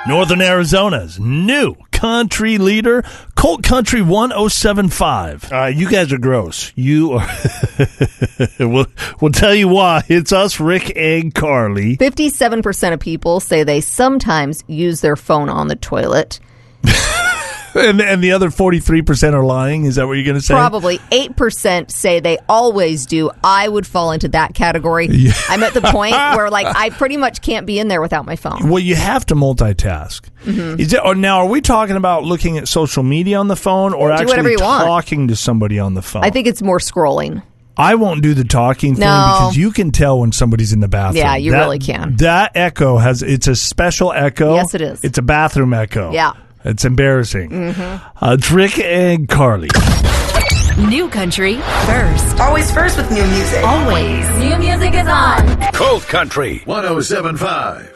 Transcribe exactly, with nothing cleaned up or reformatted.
Northern Arizona's new country leader, Colt Country one oh seven point five. Uh, you guys are gross. You are. we'll, we'll tell you why. It's us, Rick and Carly. fifty-seven percent of people say they sometimes use their phone on the toilet. and, and the other forty-three percent are lying? Is that what you're going to say? Probably. eight percent say they always do. I would fall into that category. Yeah. I'm at the point where, like, I pretty much can't be in there without my phone. Well, you have to multitask. Mm-hmm. Is it, or now, are we talking about looking at social media on the phone or do actually talking want. to somebody on the phone? I think it's more scrolling. I won't do the talking thing no. because you can tell when somebody's in the bathroom. Yeah, you that, really can. That echo has, it's a special echo. Yes, it is. It's a bathroom echo. Yeah. It's embarrassing. Mm-hmm. Uh, it's Rick and Carly. New country first. Always first with new music. Always. New music is on. Colt Country one oh seven point five.